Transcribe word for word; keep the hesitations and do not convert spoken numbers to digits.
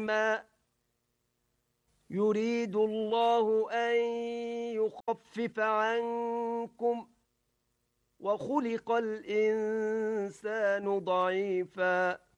ما يريد الله أن يخفف عنكم وخلق الإنسان ضعيفاً